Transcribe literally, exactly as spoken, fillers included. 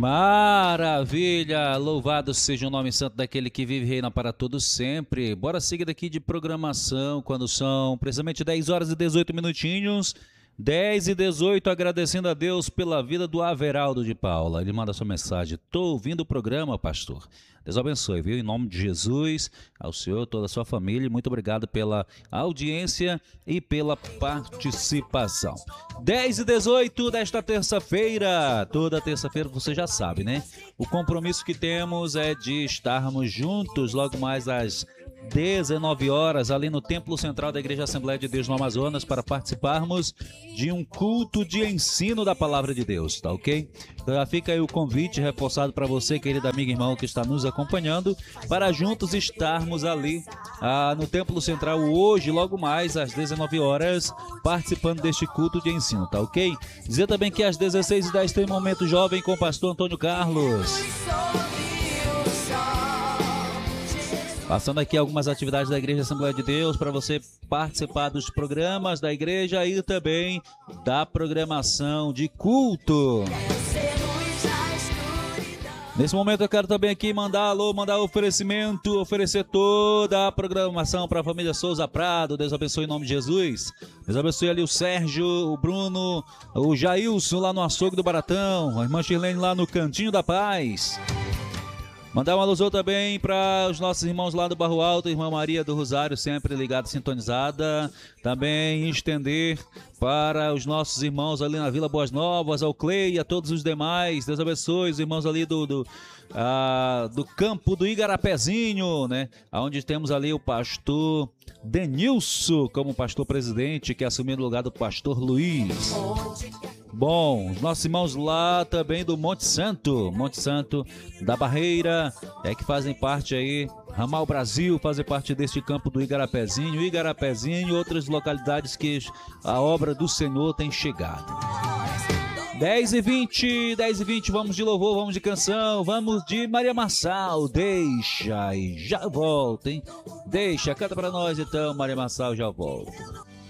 Maravilha! Louvado seja o nome santo daquele que vive e reina para todos sempre. Bora seguir daqui de programação, quando são precisamente dez horas e dezoito minutinhos. dez e dezoito, agradecendo a Deus pela vida do Averaldo de Paula. Ele manda sua mensagem: tô ouvindo o programa, pastor. Deus abençoe, viu? Em nome de Jesus, ao senhor, toda a sua família. Muito obrigado pela audiência e pela participação. dez e dezoito desta terça-feira. Toda terça-feira você já sabe, né? O compromisso que temos é de estarmos juntos logo mais às dezenove horas, ali no Templo Central da Igreja Assembleia de Deus no Amazonas, para participarmos de um culto de ensino da Palavra de Deus, tá ok? Então já fica aí o convite reforçado para você, querido amigo e irmão que está nos acompanhando, para juntos estarmos ali ah, no Templo Central hoje, logo mais às dezenove horas, participando deste culto de ensino, tá ok? Dizer também que às dezesseis e dez tem Momento Jovem com o pastor Antônio Carlos. Passando aqui algumas atividades da Igreja Assembleia de Deus para você participar dos programas da igreja e também da programação de culto. Nesse momento eu quero também aqui mandar alô, mandar oferecimento, oferecer toda a programação para a família Souza Prado. Deus abençoe em nome de Jesus. Deus abençoe ali o Sérgio, o Bruno, o Jailson lá no Açougue do Baratão, a irmã Shirlene lá no Cantinho da Paz. Mandar um alôzão também para os nossos irmãos lá do Barro Alto, irmã Maria do Rosário, sempre ligada, sintonizada. Também estender para os nossos irmãos ali na Vila Boas Novas, ao Clay e a todos os demais. Deus abençoe os irmãos ali do, do, ah, do campo do Igarapezinho, né? Onde temos ali o pastor Denilson como pastor presidente, que assumiu o lugar do pastor Luiz. Bom, os nossos irmãos lá também do Monte Santo, Monte Santo da Barreira, é que fazem parte aí, Ramal Brasil, fazem parte deste campo do Igarapezinho, Igarapezinho e outras localidades que a obra do Senhor tem chegado. dez e vinte, dez e vinte, vamos de louvor, vamos de canção, vamos de Maria Marçal, deixa e já volta, hein? Deixa, canta pra nós então, Maria Marçal, já volta.